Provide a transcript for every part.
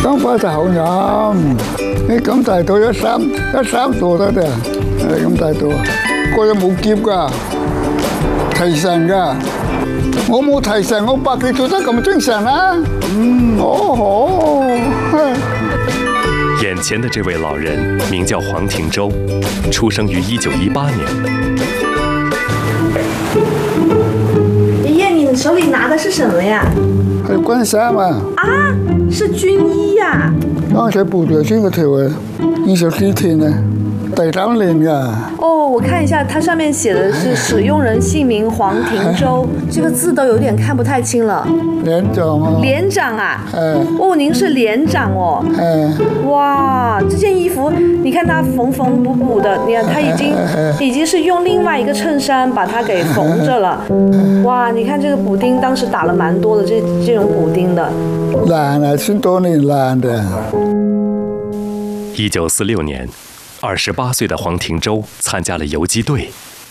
生花就好飲，你咁大朵一三朵得嘅，咁大朵，個人冇劫㗎，提神㗎。我冇提神，我百幾做得咁精神啊！ 眼前的这位老人名叫黄廷洲，出生于1918年。 爷爷，你手里拿的是什么呀？ 係軍衫啊！ 啊，是军衣呀！ 剛才部隊穿嗰條啊，24天啊，第3年㗎。 哦，我看一下，它上面寫的是使用人姓名黃廷洲，這個字都有點看不太清了。 連長啊！ 連長啊！ 哦， 您是連長哦。哇，這件衣服，你看它縫縫補補的，你看它已經是用另外一個襯衫把它給縫着了。哇，你看這個補丁當時打了蠻多的這種補丁的。 爛啊，穿多年爛的。 1946年，28歲的黃廷洲參加了游擊隊，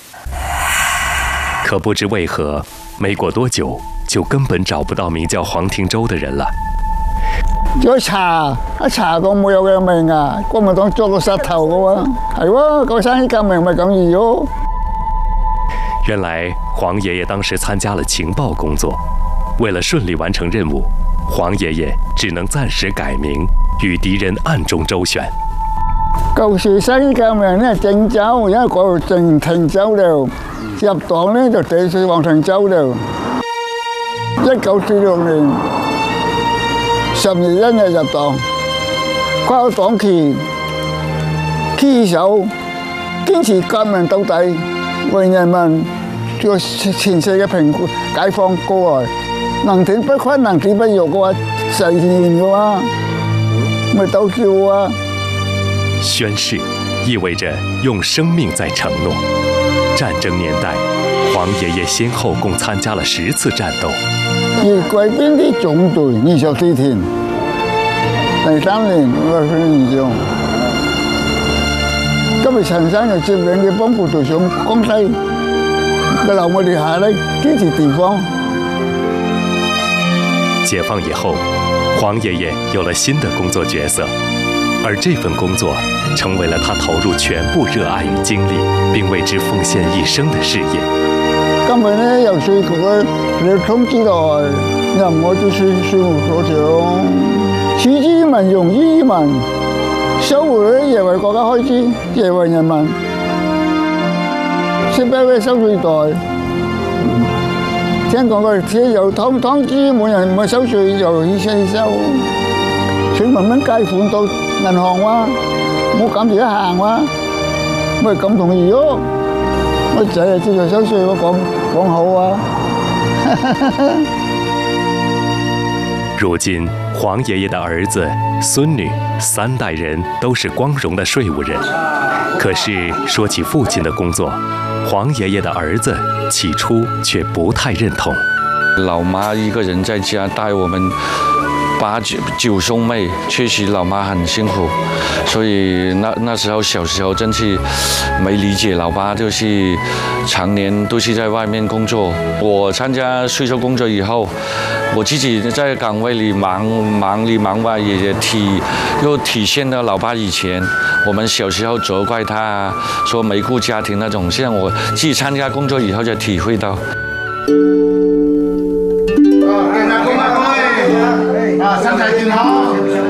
可不知為何，沒過多久就根本找不到名叫黃廷洲的人了。 再查一查個冇有嘅命啊，國民黨捉個殺頭嘅喎，係喎，個三一革命咪咁易咯。 原來黃爺爺當時參加了情報工作，為了順利完成任務，黃爺爺只能暫時改名，與敵人暗中周旋。 舊時三一革命咧鄭州，因為嗰度鄭廷州了，入黨咧就地水黃廷洲了。1946年10月1日入黨，掛黨旗，堅守堅持革命到底，為人民做前世嘅平解放過來，能挺不屈，能抵不辱嘅話，實現嘅話，咪鬥叫啊！ 宣誓意味着用生命在承諾。戰爭年代，黃爺爺先後共參加了10次戰鬥。 而貴賓啲總隊24天，第3年我係隊長。今日陳生就接領嘅幫部隊上江西，留我哋下嚟支持地方。 解放以後，黃爺爺有了新的工作角色，而這份工作成為了他投入全部熱愛與精力，並為之奉獻一生的事業。 今日咧由稅局嘅通知來，任我做稅務所長，取之於民，用之於民，收回亦為國家開支，亦為人民，識不會收稅袋。聽講佢哋有通知每人唔收稅，又意思收，請慢慢借款到銀行哇，冇咁自己行哇，咪咁同意咯。我仔啊接受收稅，我講好啊。 如今，黃爺爺的兒子、孫女3代人都是光榮的稅務人。可是說起父親的工作，黃爺爺的兒子起初卻不太認同。 老媽一個人在家帶我們8、9兄妹，確實老媽很辛苦，所以那時候小時候真是沒理解老爸，就是常年都是在外面工作。我參加稅收工作以後，我自己在崗位裡忙裡忙外，也又體現到老爸以前我們小時候責怪他說沒顧家庭那種，現在我自己參加工作以後就體會到。 身體健康。